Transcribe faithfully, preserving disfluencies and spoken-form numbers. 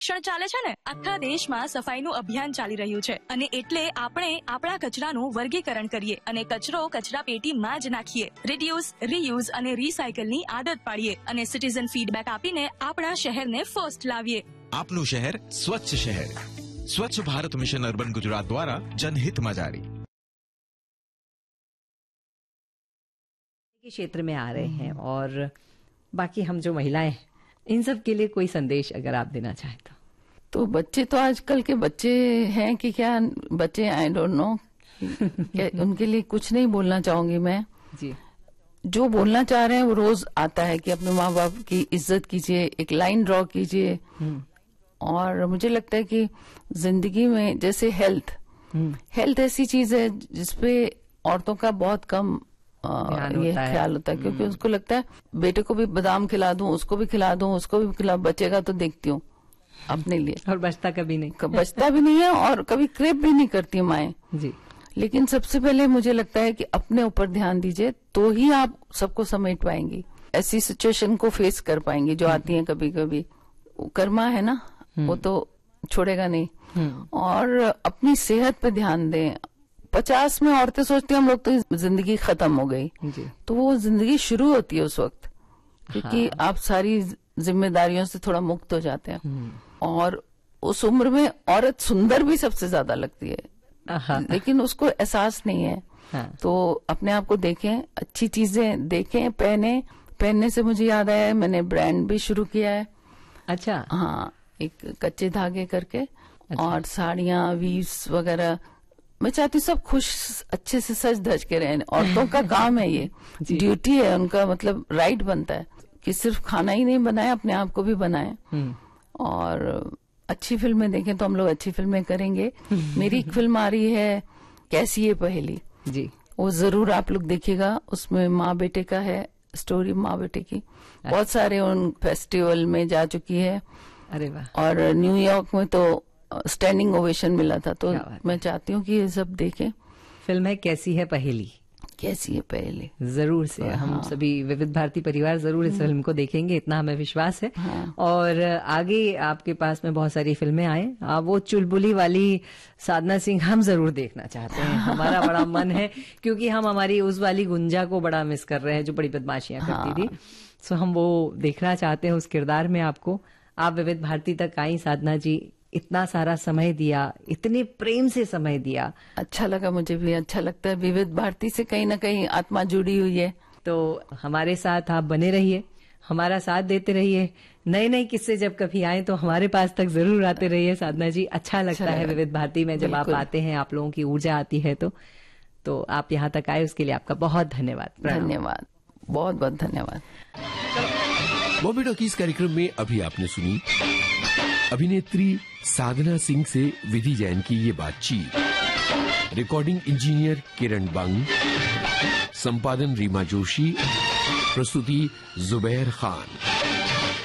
ક્ષણ ચાલે છે ને આખા દેશમાં સફાઈનું અભિયાન ચાલી રહ્યું છે અને એટલે આપણે આપણા કચરાનું વર્ગીકરણ કરીએ અને કચરો કચરા પેટીમાં જ નાખીએ. રિડ્યુસ, રીયુઝ અને રીસાયકલની આદત પાડીએ અને સિટીઝન ફીડબેક આપીને આપણા શહેરને ફર્સ્ટ લાવીએ. આપનું શહેર સ્વચ્છ શહેર. स्वच्छ भारत मिशन अर्बन गुजरात द्वारा जनहित में जारी. क्षेत्र में आ रहे हैं और बाकी हम जो महिलाएं इन सब के लिए कोई संदेश अगर आप देना चाहें तो. तो बच्चे तो आजकल के बच्चे हैं कि क्या बच्चे, आई डोंट नो, उनके लिए कुछ नहीं बोलना चाहूंगी मैं जी. जो बोलना चाह रहे हैं वो रोज आता है कि अपने माँ बाप की इज्जत कीजिए, एक लाइन ड्रॉ कीजिए. और मुझे लगता है कि जिंदगी में जैसे हेल्थ हेल्थ ऐसी चीज है जिसपे औरतों का बहुत कम आ, ये ख्याल होता है, क्योंकि उसको लगता है बेटे को भी बादाम खिला दूं, उसको भी खिला दूं, उसको भी खिला, बचेगा तो देखती हूँ अपने लिए. और बचता कभी नहीं बचता भी नहीं है और कभी क्रेप भी नहीं करती माएं जी. लेकिन सबसे पहले मुझे लगता है कि अपने ऊपर ध्यान दीजिए तो ही आप सबको समेट पाएंगी, ऐसी सिचुएशन को फेस कर पाएंगी जो आती है कभी कभी. कर्मा है ना, वो तो छोड़ेगा नहीं. और अपनी सेहत पे ध्यान दें. पचास में औरतें सोचती हैं हम लोग तो जिंदगी खत्म हो गई जी. तो वो जिंदगी शुरू होती है उस वक्त, क्योंकि हाँ. आप सारी जिम्मेदारियों से थोड़ा मुक्त हो जाते हैं. और उस उम्र में औरत सुंदर भी सबसे ज्यादा लगती है, लेकिन उसको एहसास नहीं है. हाँ. तो अपने आप को देखें, अच्छी चीजें देखें, पहने. पहनने से मुझे याद आया, मैंने ब्रांड भी शुरू किया है. अच्छा. हाँ, एक कच्चे धागे करके. अच्छा. और साड़ियां, वीव्स वगैरह. मैं चाहती हूँ सब खुश अच्छे से सज धज के रहें. औरतों का काम है ये, ड्यूटी है उनका, मतलब राइट बनता है कि सिर्फ खाना ही नहीं बनाए, अपने आप को भी बनाए. और अच्छी फिल्में देखें तो हम लोग अच्छी फिल्में करेंगे. मेरी एक फिल्म आ रही है कैसी ये पहेली जी, वो जरूर आप लोग देखिएगा. उसमें माँ बेटे का है स्टोरी, माँ बेटे की. बहुत सारे उन फेस्टिवल में जा चुकी है. अरे वाह. और न्यूयॉर्क में तो स्टैंडिंग ओवेशन मिला था. तो मैं चाहती हूँ कि ये सब देखें. फिल्म है कैसी है पहेली. कैसी है पहेली जरूर से हाँ. हम सभी विविध भारती परिवार जरूर इस फिल्म को देखेंगे, इतना हमें विश्वास है. हाँ. और आगे आपके पास में बहुत सारी फिल्में आए. वो चुलबुली वाली साधना सिंह हम जरूर देखना चाहते हैं. हमारा बड़ा मन है, क्योंकि हम हमारी उस वाली गुंजा को बड़ा मिस कर रहे हैं जो बड़ी बदमाशियां करती थी. सो हम वो देखना चाहते हैं उस किरदार में आपको. आप विविध भारती तक आई साधना जी, इतना सारा समय दिया, इतने प्रेम से समय दिया. अच्छा लगा, मुझे भी अच्छा लगता है. विविध भारती से कहीं ना कहीं आत्मा जुड़ी हुई है. तो हमारे साथ आप बने रहिए, हमारा साथ देते रहिए. नए नए किस्से जब कभी आए तो हमारे पास तक जरूर आते रहिए साधना जी. अच्छा लगता अच्छा है विविध भारती में जब आप आते हैं, आप लोगों की ऊर्जा आती है. तो तो आप यहाँ तक आए उसके लिए आपका बहुत धन्यवाद. धन्यवाद, बहुत बहुत धन्यवाद. बॉबी टॉकीज कार्यक्रम में अभी आपने सुनी अभिनेत्री साधना सिंह से विधि जैन की ये बातचीत. रिकॉर्डिंग इंजीनियर किरण बंग, संपादन रीमा जोशी, प्रस्तुति जुबैर खान.